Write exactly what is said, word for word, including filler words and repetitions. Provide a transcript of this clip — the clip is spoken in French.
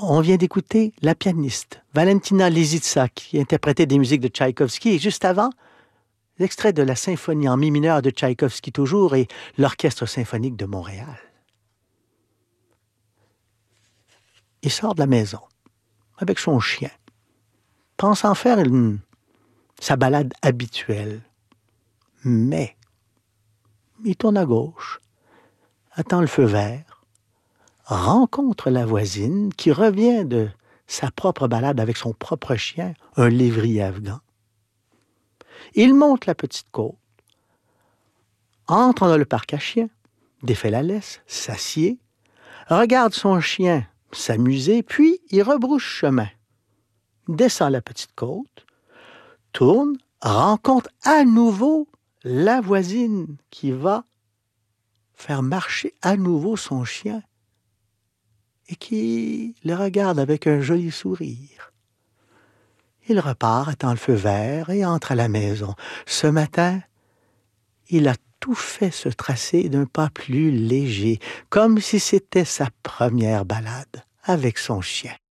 On vient d'écouter la pianiste Valentina Lisitsa qui interprétait des musiques de Tchaïkovski et juste avant, l'extrait de la symphonie en mi mineur de Tchaïkovski toujours et l'Orchestre symphonique de Montréal. Il sort de la maison avec son chien, pensant faire une, sa balade habituelle. Mais il tourne à gauche, attend le feu vert, rencontre la voisine qui revient de sa propre balade avec son propre chien, un lévrier afghan. Il monte la petite côte, entre dans le parc à chiens, défait la laisse, s'assied, regarde son chien s'amuser, puis il rebrousse chemin, descend la petite côte, tourne, rencontre à nouveau la voisine qui va faire marcher à nouveau son chien et qui le regarde avec un joli sourire. Il repart, attend le feu vert et entre à la maison. Ce matin, il a tout fait se tracer d'un pas plus léger, comme si c'était sa première balade avec son chien.